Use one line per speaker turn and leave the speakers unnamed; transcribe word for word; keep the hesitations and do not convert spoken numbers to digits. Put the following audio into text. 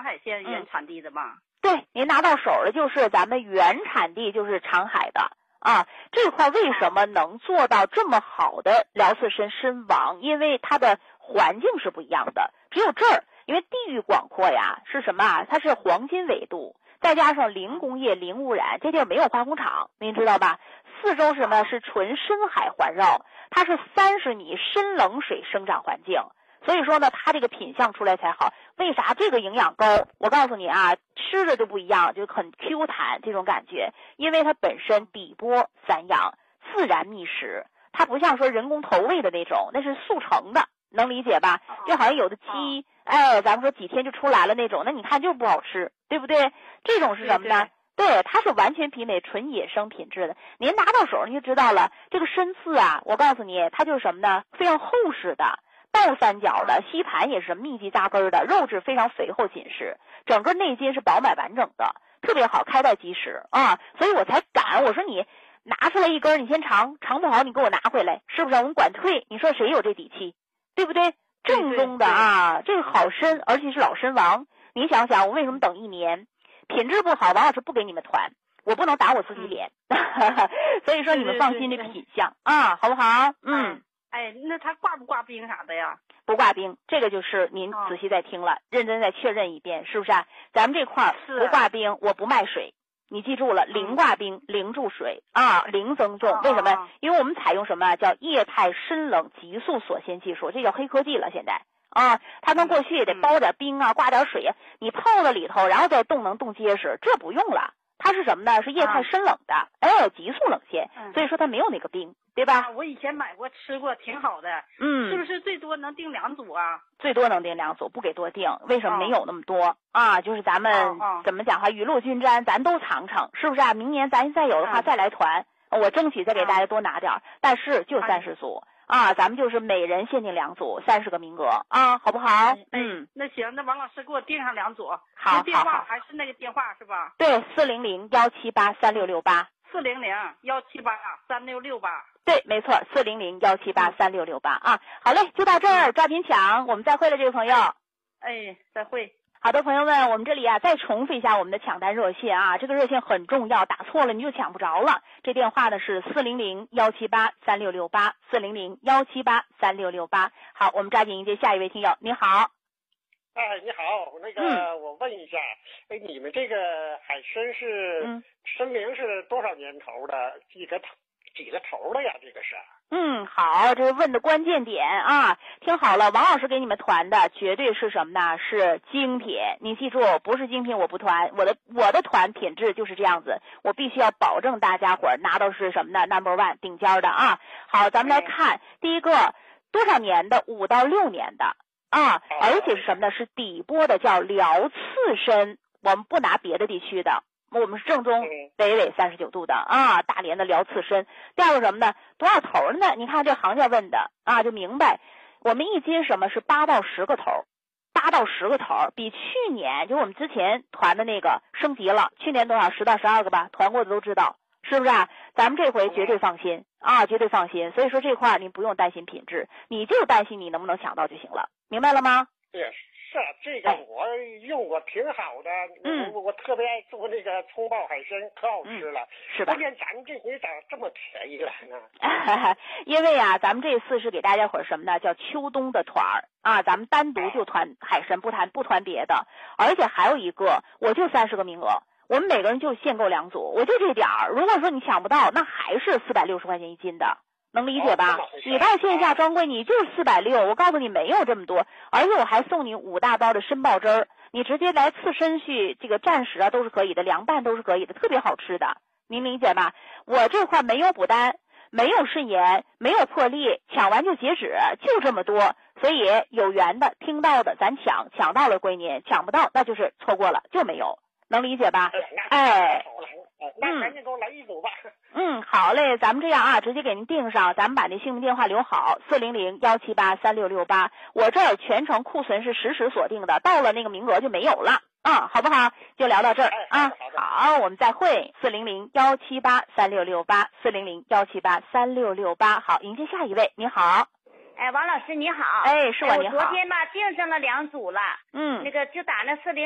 海县原产地的吗？
嗯、对，您拿到手的就是咱们原产地，就是长海的啊。这块为什么能做到这么好的辽刺参参王？因为它的环境是不一样的，只有这儿，因为地域广阔呀，是什么啊？它是黄金纬度，再加上零工业、零污染，这地儿没有化工厂，您知道吧？四周什么是纯深海环绕，它是三十米深冷水生长环境，所以说呢，它这个品相出来才好。为啥这个营养高？我告诉你啊，吃的就不一样，就很 Q 弹这种感觉，因为它本身底波散养，自然觅食，它不像说人工投喂的那种，那是速成的，能理解吧？就好像有的鸡，哎，咱们说几天就出来了那种，那你看就是不好吃，对不对？这种是什么呢？对，它是完全媲美纯野生品质的。您拿到手您就知道了，这个参刺啊，我告诉你，它就是什么呢？非常厚实的，倒三角的，吸盘也是密集扎根的，肉质非常肥厚紧实，整个内筋是饱满完整的，特别好，开袋即食啊！所以我才敢，我说你拿出来一根，你先尝，尝不好你给我拿回来，是不是？我们管退，你说谁有这底气，对不对？正宗的啊，这个好参，而且是老参王。你想想，我为什么等一年？品质不好，王老师不给你们团，我不能打我自己脸，所以说你们放心这个品相啊，好不好？嗯，
哎，那它挂不挂冰啥的呀？
不挂冰，这个就是您仔细再听了，哦、认真再确认一遍，是不是啊？咱们这块不挂冰，我不卖水，你记住了，零挂冰，零注水啊，零增重。为什么？因为我们采用什么叫液态深冷急速锁鲜技术，这叫黑科技了，现在。啊，它跟过去也得包点冰啊，挂点水啊，你泡到里头，然后再冻能冻结实，这不用了。它是什么呢？是液态深冷的，啊、哎，急速冷鲜，所以说它没有那个冰，对吧？
啊、我以前买过吃过，挺好的。
嗯，
是不是最多能订两组啊？
最多能订两组，不给多订。为什么没有那么多、哦、啊？就是咱们、哦哦、怎么讲哈，雨露均沾，咱都尝尝，是不是啊？明年咱再有的话、嗯、再来团，我争取再给大家多拿点，嗯、但是就三十组。嗯啊，咱们就是每人限定两组，三十个名额啊，好不好？
嗯，那行，那王老师给我订上两组。
好，
电话还是那个电话是吧？
对，四零零幺七八三六六八。
四零零幺七八三六六八。
对，没错，四零零幺七八三六六八啊。好嘞，就到这儿，抓紧抢，我们再会了，这位朋友。
哎，再会。
好的，朋友们，我们这里啊再重复一下我们的抢单热线啊，这个热线很重要，打错了你就抢不着了。这电话呢是四零零幺七八三六六八，四零零幺七八三六六八。好，我们抓紧迎接下一位听友。你好。
哎，你好，那个、嗯、我问一下，哎，你们这个海参是、嗯、申明是多少年头的？几个头几个头的呀？这个是。
嗯，好，这是问的关键点啊！听好了，王老师给你们团的绝对是什么呢？是精品。你记住，不是精品我不团，我的我的团品质就是这样子，我必须要保证大家伙拿到是什么呢 ？Number one 顶尖的啊！好，咱们来看第一个，多少年的？五到六年的啊，而且是什么呢？是底波的，叫辽刺参，我们不拿别的地区的。我们是正宗北纬三十九度的啊，大连的辽刺参。第二个什么呢？多少头呢？你看这行家问的啊，就明白。我们一斤什么是八到十个头，八到十个头，比去年就我们之前团的那个升级了。去年多少？十到十二个吧，团过的都知道，是不是啊？咱们这回绝对放心啊，绝对放心。所以说这块你不用担心品质，你就担心你能不能抢到就行了，明白了吗？
对。是这个我用过挺好的，嗯，我我特别爱做那个葱爆海参，可好吃了，嗯、
是吧？
关键咱们这回咋这么便宜了呢？
因为啊，咱们这次是给大家伙什么呢？叫秋冬的团儿啊，咱们单独就团海参，不谈不团别的，而且还有一个，我就三十个名额，我们每个人就限购两组，我就这点儿。如果说你抢不到，那还是四百六十块钱一斤的。能理解吧？你到线下专柜你就是四百六，我告诉你没有这么多，而且我还送你五大包的参爆汁儿，你直接来刺参去这个蘸食啊都是可以的，凉拌都是可以的，特别好吃的，您理解吧？我这块没有补单，没有肾炎，没有破例，抢完就截止，就这么多，所以有缘的听到的咱抢，抢到了归您，抢不到那就是错过了，就没有，能理解吧？哎。
那赶紧给我来一组吧。
嗯，好嘞，咱们这样啊，直接给您订上，咱们把那姓名电话留好，四零零幺七八三六六八。我这儿全程库存是实时锁定的，到了那个名额就没有了啊，好不好？就聊到这儿、
哎、
啊。好，我们再会，四零零幺七八三六六八，四零零幺七八三六六八。好，迎接下一位，你好。
哎，王老师你好。
哎，是我，你好。
我昨天吧订上了两组了。
嗯，
那个就打那四零。